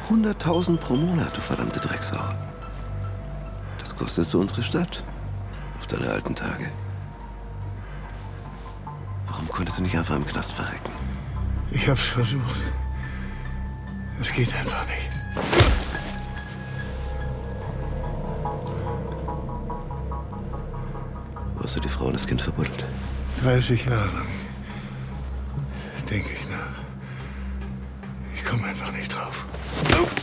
100.000 pro Monat, du verdammte Drecksau. Das kostest du unsere Stadt. Auf deine alten Tage. Warum konntest du nicht einfach im Knast verrecken? Ich hab's versucht. Es geht einfach nicht. Wo hast du die Frau und das Kind verbuddelt? 30 Jahre lang denke ich nach. Ich komme einfach nicht drauf.